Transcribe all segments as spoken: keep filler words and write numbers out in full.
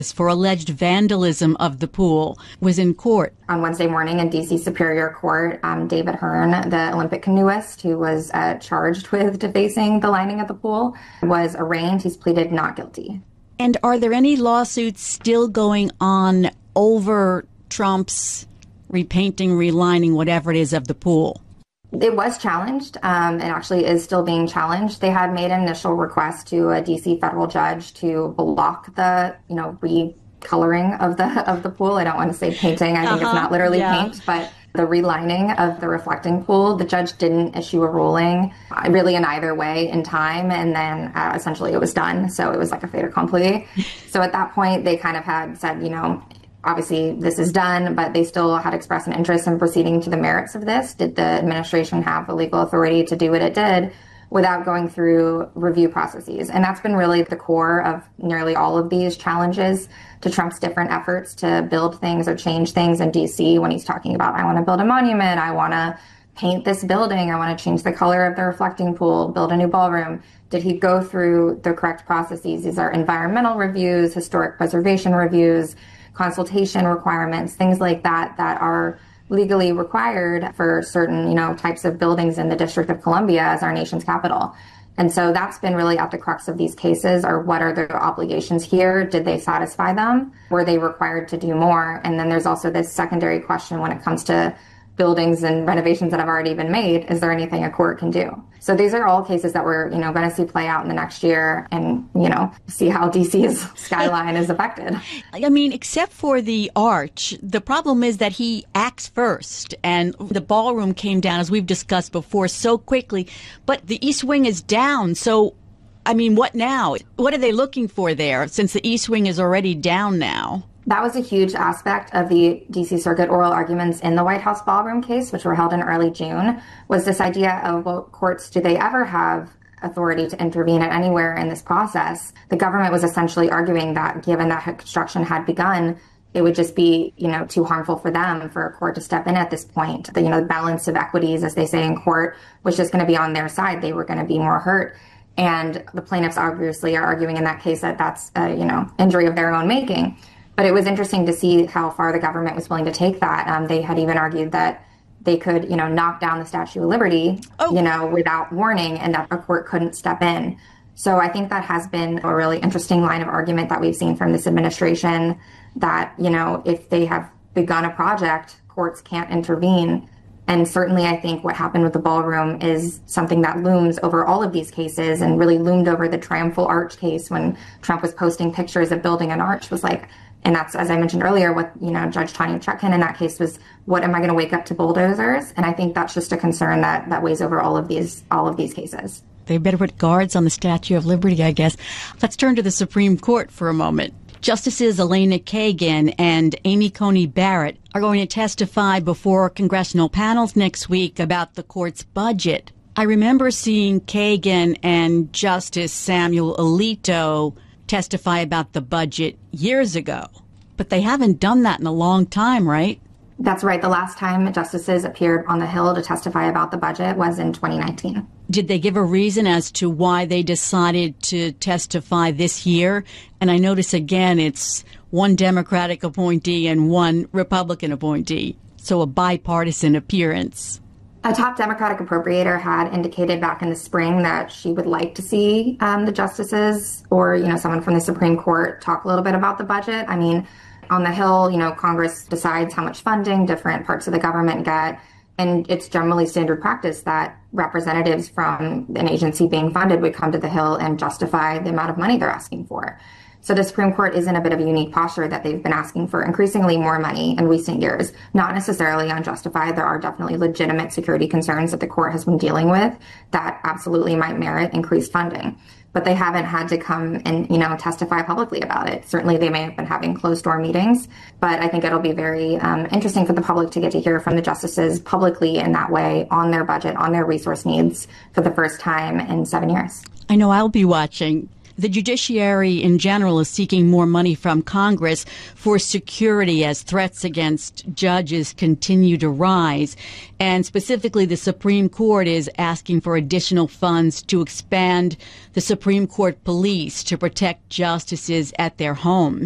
for alleged vandalism of the pool was in court. On Wednesday morning in D C Superior Court, um, David Hearn, the Olympic canoeist who was uh, charged with defacing the lining of the pool, was arraigned. He's pleaded not guilty. And are there any lawsuits still going on over Trump's repainting, relining, whatever it is, of the pool? It was challenged. Um, it actually is still being challenged. They had made an initial request to a D C federal judge to block the, you know, recoloring of the of the pool. I don't want to say painting. I uh-huh. think it's not literally yeah. paint, but the relining of the reflecting pool. The judge didn't issue a ruling uh, really in either way in time. And then uh, essentially it was done. So it was like a fait accompli. So at that point, they kind of had said, you know, obviously this is done, but they still had expressed an interest in proceeding to the merits of this. Did the administration have the legal authority to do what it did without going through review processes? And that's been really the core of nearly all of these challenges to Trump's different efforts to build things or change things in D C when he's talking about, I want to build a monument, I want to paint this building, I want to change the color of the reflecting pool, build a new ballroom. Did he go through the correct processes? These are environmental reviews, historic preservation reviews, consultation requirements, things like that that are legally required for certain, you know, types of buildings in the District of Columbia as our nation's capital. And so that's been really at the crux of these cases, are what are the obligations here? Did they satisfy them? Were they required to do more? And then there's also this secondary question when it comes to buildings and renovations that have already been made. Is there anything a court can do? So these are all cases that we're, you know, going to see play out in the next year and, you know, see how D C's skyline is affected. I mean, except for the arch, the problem is that he acts first and the ballroom came down, as we've discussed before, so quickly, but the East Wing is down. So, I mean, what now? What are they looking for there since the East Wing is already down now? That was a huge aspect of the D C Circuit oral arguments in the White House ballroom case, which were held in early June, was this idea of, well, courts, do they ever have authority to intervene at anywhere in this process? The government was essentially arguing that given that construction had begun, it would just be, you know, too harmful for them for a court to step in at this point. The, you know, the balance of equities, as they say in court, was just going to be on their side. They were going to be more hurt. And the plaintiffs obviously are arguing in that case that that's a, you know, injury of their own making. But it was interesting to see how far the government was willing to take that. Um, they had even argued that they could, you know, knock down the Statue of Liberty, oh. you know, without warning, and that a court couldn't step in. So I think that has been a really interesting line of argument that we've seen from this administration, that, you know, if they have begun a project, courts can't intervene. And certainly I think what happened with the ballroom is something that looms over all of these cases, and really loomed over the Triumphal Arch case when Trump was posting pictures of building an arch. Was like, and that's, as I mentioned earlier, what, you know, Judge Tanya Chutkan in that case was, what am I going to wake up to bulldozers? And I think that's just a concern that, that weighs over all of these, all of these cases. They better put guards on the Statue of Liberty, I guess. Let's turn to the Supreme Court for a moment. Justices Elena Kagan and Amy Coney Barrett are going to testify before congressional panels next week about the court's budget. I remember seeing Kagan and Justice Samuel Alito testify about the budget years ago, but they haven't done that in a long time, right? That's right. The last time justices appeared on the Hill to testify about the budget was in twenty nineteen. Did they give a reason as to why they decided to testify this year? And I notice again, it's one Democratic appointee and one Republican appointee, so a bipartisan appearance. A top Democratic appropriator had indicated back in the spring that she would like to see um, the justices or, you know, someone from the Supreme Court talk a little bit about the budget. I mean, on the Hill, you know, Congress decides how much funding different parts of the government get. And it's generally standard practice that representatives from an agency being funded would come to the Hill and justify the amount of money they're asking for. So the Supreme Court is in a bit of a unique posture that they've been asking for increasingly more money in recent years, not necessarily unjustified. There are definitely legitimate security concerns that the court has been dealing with that absolutely might merit increased funding. But they haven't had to come and, you know, testify publicly about it. Certainly they may have been having closed-door meetings, but I think it'll be very um, interesting for the public to get to hear from the justices publicly in that way on their budget, on their resource needs for the first time in seven years. I know I'll be watching. The judiciary in general is seeking more money from Congress for security as threats against judges continue to rise. And specifically, the Supreme Court is asking for additional funds to expand the Supreme Court police to protect justices at their homes.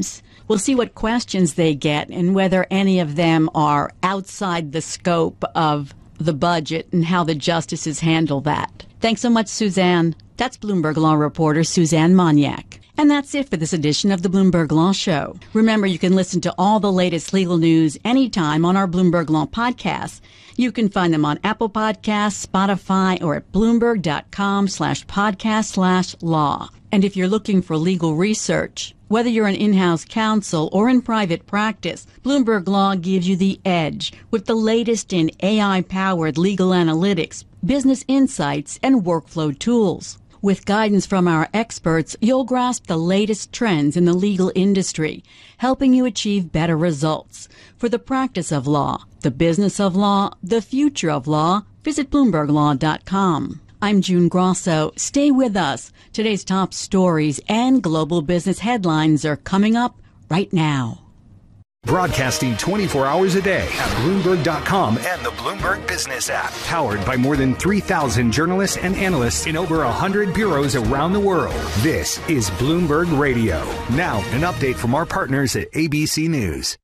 We'll see what questions they get and whether any of them are outside the scope of the budget and how the justices handle that. Thanks so much, Suzanne. That's Bloomberg Law reporter Suzanne Moniak. And that's it for this edition of the Bloomberg Law Show. Remember, you can listen to all the latest legal news anytime on our Bloomberg Law podcasts. You can find them on Apple Podcasts, Spotify, or at bloomberg.com slash podcast slash law. And if you're looking for legal research, whether you're an in-house counsel or in private practice, Bloomberg Law gives you the edge with the latest in A I-powered legal analytics, business insights, and workflow tools. With guidance from our experts, you'll grasp the latest trends in the legal industry, helping you achieve better results. For the practice of law, the business of law, the future of law, visit bloomberg law dot com. I'm June Grosso. Stay with us. Today's top stories and global business headlines are coming up right now. Broadcasting twenty-four hours a day at Bloomberg dot com and the Bloomberg Business app. Powered by more than three thousand journalists and analysts in over one hundred bureaus around the world. This is Bloomberg Radio. Now, an update from our partners at A B C News.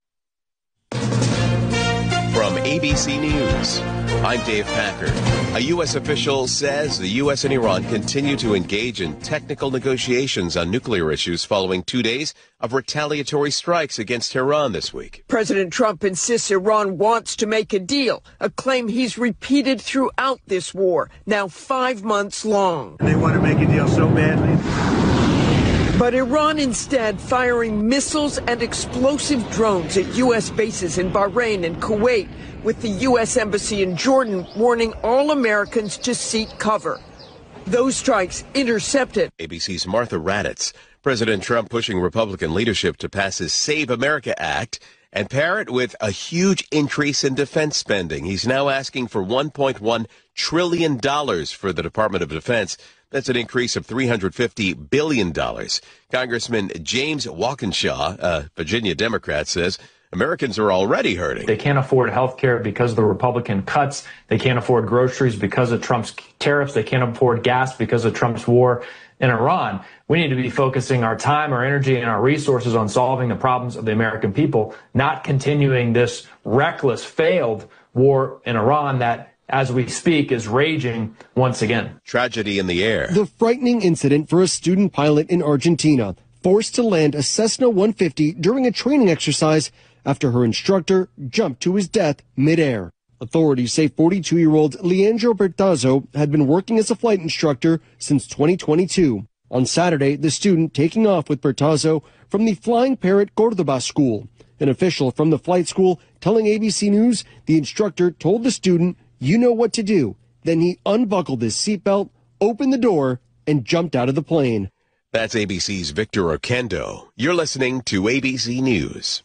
From A B C News, I'm Dave Packard. A U S official says the U S and Iran continue to engage in technical negotiations on nuclear issues following two days of retaliatory strikes against Tehran this week. President Trump insists Iran wants to make a deal, a claim he's repeated throughout this war, now five months long. They want to make a deal so badly. But Iran instead firing missiles and explosive drones at U S bases in Bahrain and Kuwait, with the U S Embassy in Jordan warning all Americans to seek cover. Those strikes intercepted. A B C's Martha Raddatz. President Trump pushing Republican leadership to pass his Save America Act and pair it with a huge increase in defense spending. He's now asking for one point one trillion dollars for the Department of Defense. That's an increase of three hundred fifty billion dollars. Congressman James Walkinshaw, a Virginia Democrat, says Americans are already hurting. They can't afford health care because of the Republican cuts. They can't afford groceries because of Trump's tariffs. They can't afford gas because of Trump's war in Iran. We need to be focusing our time, our energy, and our resources on solving the problems of the American people, not continuing this reckless, failed war in Iran that, as we speak, is raging once again. Tragedy in the air. The frightening incident for a student pilot in Argentina, forced to land a Cessna one fifty during a training exercise after her instructor jumped to his death midair. Authorities say forty-two-year-old Leandro Bertazzo had been working as a flight instructor since twenty twenty-two. On Saturday, the student taking off with Bertazzo from the Flying Parrot Cordoba school. An official from the flight school telling A B C News the instructor told the student, "You know what to do." Then he unbuckled his seatbelt, opened the door, and jumped out of the plane. That's A B C's Victor Oquendo. You're listening to A B C News.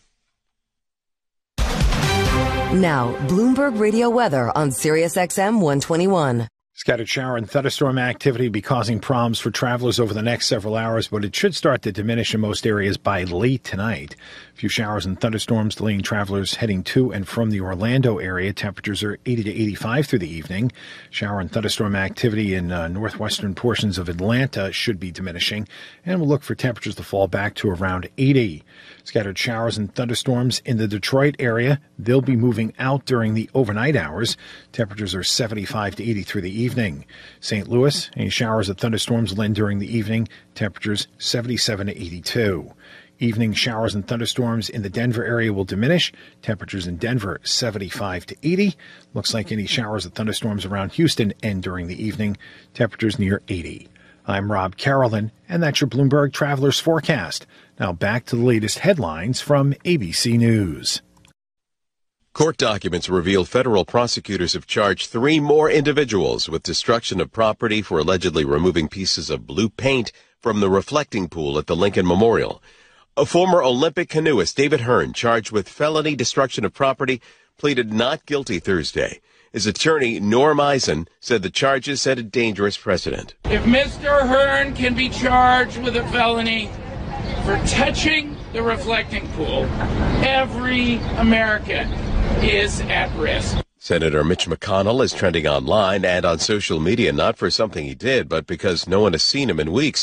Now, Bloomberg Radio weather on Sirius X M one twenty-one. Scattered shower and thunderstorm activity be causing problems for travelers over the next several hours, but it should start to diminish in most areas by late tonight. A few showers and thunderstorms delaying travelers heading to and from the Orlando area. Temperatures are eighty to eighty-five through the evening. Shower and thunderstorm activity in uh, northwestern portions of Atlanta should be diminishing, and we'll look for temperatures to fall back to around eighty. Scattered showers and thunderstorms in the Detroit area. They'll be moving out during the overnight hours. Temperatures are seventy-five to eighty through the evening. Saint Louis, any showers and thunderstorms will end during the evening. Temperatures seventy-seven to eighty-two. Evening showers and thunderstorms in the Denver area will diminish. Temperatures in Denver seventy-five to eighty. Looks like any showers and thunderstorms around Houston end during the evening. Temperatures near eighty. I'm Rob Carolyn, and that's your Bloomberg Travelers Forecast. Now back to the latest headlines from A B C News. Court documents reveal federal prosecutors have charged three more individuals with destruction of property for allegedly removing pieces of blue paint from the reflecting pool at the Lincoln Memorial. A former Olympic canoeist, David Hearn, charged with felony destruction of property, pleaded not guilty Thursday. His attorney, Norm Eisen, said the charges set a dangerous precedent. If Mister Hearn can be charged with a felony for touching the reflecting pool, every American is at risk. Senator Mitch McConnell is trending online and on social media, not for something he did, but because no one has seen him in weeks.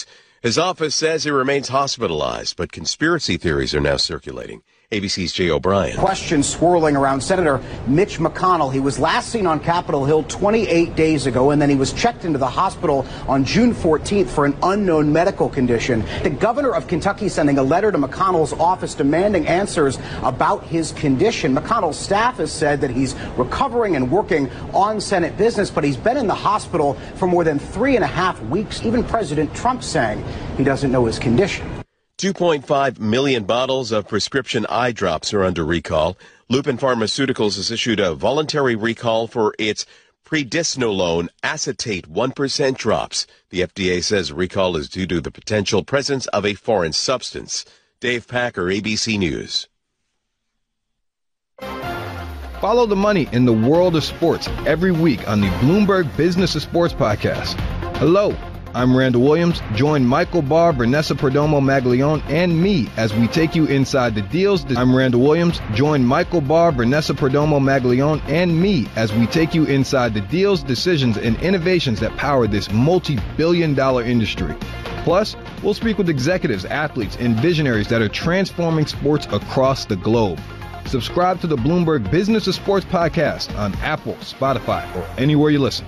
His office says he remains hospitalized, but conspiracy theories are now circulating. A B C's Jay O'Brien. Questions swirling around Senator Mitch McConnell. He was last seen on Capitol Hill twenty-eight days ago, and then he was checked into the hospital on June fourteenth for an unknown medical condition. The governor of Kentucky sending a letter to McConnell's office demanding answers about his condition. McConnell's staff has said that he's recovering and working on Senate business, but he's been in the hospital for more than three and a half weeks. Even President Trump saying he doesn't know his condition. two point five million bottles of prescription eye drops are under recall. Lupin Pharmaceuticals has issued a voluntary recall for its prednisolone acetate one percent drops. The F D A says recall is due to the potential presence of a foreign substance. Dave Packer, A B C News. Follow the money in the world of sports every week on the Bloomberg Business of Sports podcast. Hello. I'm Randall Williams. Join Michael Barr, Vanessa Perdomo Maglione, and me as we take you inside the deals. I'm Randall Williams. Join Michael Barr, Vanessa Perdomo Maglione, and me as we take you inside the deals, decisions, and innovations that power this multi-billion dollar industry. Plus, we'll speak with executives, athletes, and visionaries that are transforming sports across the globe. Subscribe to the Bloomberg Business of Sports podcast on Apple, Spotify, or anywhere you listen.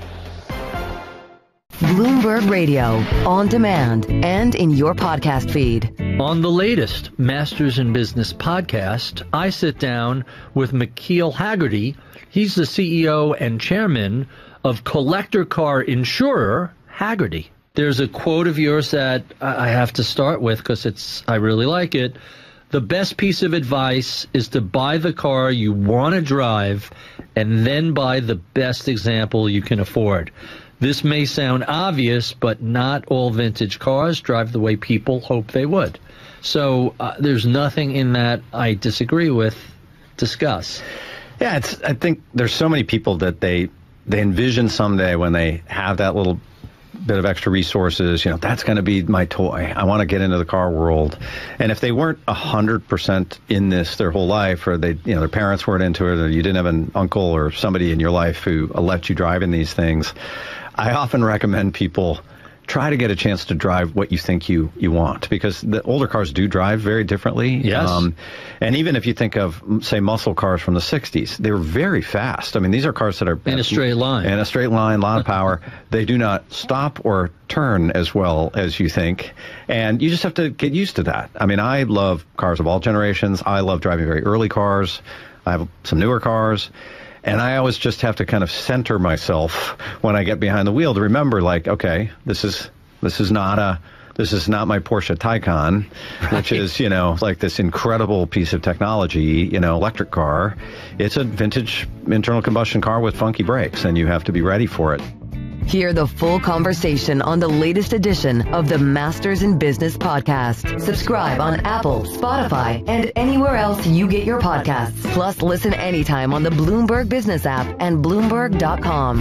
Bloomberg Radio, on demand and in your podcast feed. On the latest Masters in Business podcast, I sit down with McKeel Hagerty. He's the C E O and chairman of collector car insurer Hagerty. There's a quote of yours that I have to start with because it's I really like it. The best piece of advice is to buy the car you want to drive and then buy the best example you can afford. This may sound obvious, but not all vintage cars drive the way people hope they would. So uh, there's nothing in that I disagree with. Discuss. Yeah, it's. I think there's so many people that they they envision someday when they have that little bit of extra resources, you know, that's going to be my toy. I want to get into the car world. And if they weren't one hundred percent in this their whole life, or they, you know, their parents weren't into it, or you didn't have an uncle or somebody in your life who let you drive in these things, I often recommend people try to get a chance to drive what you think you, you want, because the older cars do drive very differently. Yes. Um, and even if you think of, say, muscle cars from the sixties, they were very fast. I mean, these are cars that are in a straight line. In a straight line, a lot of power. They do not stop or turn as well as you think. And you just have to get used to that. I mean, I love cars of all generations. I love driving very early cars. I have some newer cars. And I always just have to kind of center myself when I get behind the wheel to remember, like, okay, this is this is not a this is not my Porsche Taycan, right, which is, you know, like this incredible piece of technology, you know, electric car. It's a vintage internal combustion car with funky brakes, and you have to be ready for it. Hear the full conversation on the latest edition of the Masters in Business podcast. Subscribe on Apple, Spotify, and anywhere else you get your podcasts. Plus, listen anytime on the Bloomberg Business app and Bloomberg dot com.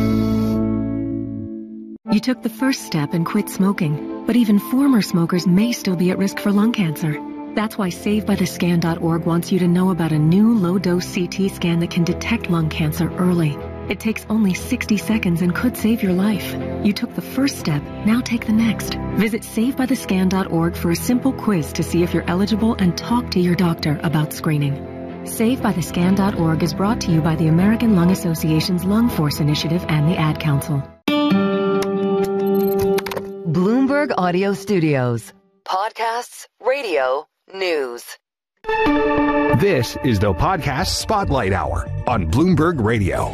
You took the first step and quit smoking, but even former smokers may still be at risk for lung cancer. That's why Save By The Scan dot org wants you to know about a new low-dose C T scan that can detect lung cancer early. It takes only sixty seconds and could save your life. You took the first step, now take the next. Visit Save By The Scan dot org for a simple quiz to see if you're eligible and talk to your doctor about screening. Save By The Scan dot org is brought to you by the American Lung Association's Lung Force Initiative and the Ad Council. Bloomberg Audio Studios. Podcasts, radio, news. This is the Podcast Spotlight Hour on Bloomberg Radio.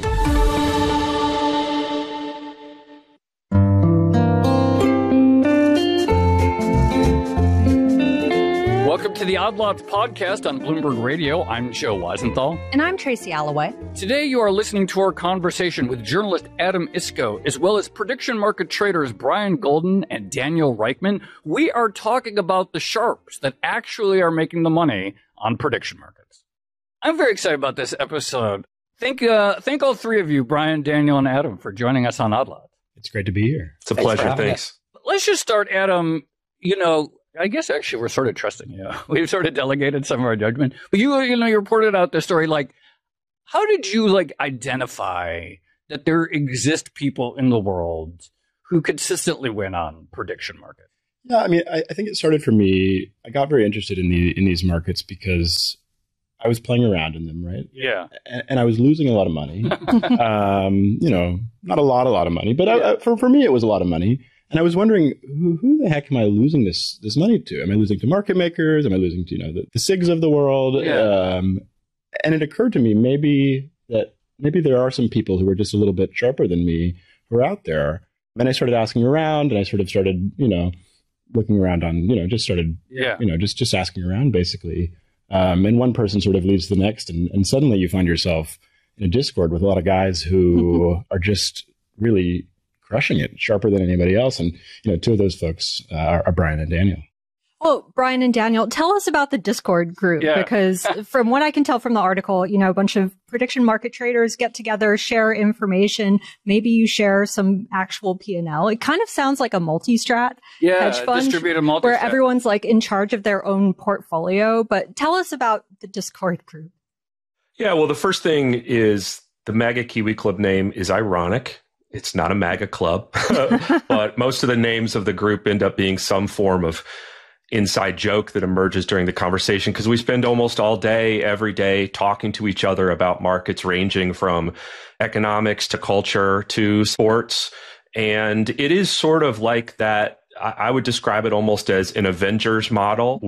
Welcome to the Odd Lots podcast on Bloomberg Radio. I'm Joe Weisenthal. And I'm Tracy Alloway. Today you are listening to our conversation with journalist Adam Iskoe, as well as prediction market traders Brian Golden and Daniel Reichman. We are talking about the sharps that actually are making the money on prediction markets. I'm very excited about this episode. Thank, uh, thank all three of you, Brian, Daniel, and Adam, for joining us on Odd Lots. It's great to be here. It's a pleasure. Thanks. Thanks. Let's just start, Adam. You know, I guess actually we're sort of trusting you. We've sort of delegated some of our judgment. But you, you know, you reported out this story. Like, how did you like identify that there exist people in the world who consistently win on prediction market? Yeah, I mean, I, I think it started for me. I got very interested in the in these markets because I was playing around in them, right? Yeah. And, and I was losing a lot of money. um, you know, not a lot, a lot of money, but I, I, for for me, it was a lot of money. And I was wondering, who, who the heck am I losing this this money to? Am I losing to market makers? Am I losing to, you know, the, the S I Gs of the world? Yeah. Um, and it occurred to me maybe that maybe there are some people who are just a little bit sharper than me who are out there. Then I started asking around, and I sort of started, you know, looking around on, you know, just started, yeah. you know, just just asking around basically. Um, and one person sort of leads the next, and, and suddenly you find yourself in a Discord with a lot of guys who are just really crushing it, sharper than anybody else. And, you know, two of those folks uh, are, are Brian and Daniel. Well, Brian and Daniel, tell us about the Discord group, Yeah. because from what I can tell from the article, you know, a bunch of prediction market traders get together, share information. Maybe you share some actual P and L. It kind of sounds like a multi-strat Yeah, hedge fund distributed multi-strat. where everyone's like in charge of their own portfolio. But tell us about the Discord group. Yeah, well, the first thing is the MAGA Kiwi Club name is ironic. It's not a MAGA club, but most of the names of the group end up being some form of inside joke that emerges during the conversation, because we spend almost all day, every day, talking to each other about markets ranging from economics to culture to sports. And it is sort of like that. I would describe it almost as an Avengers model,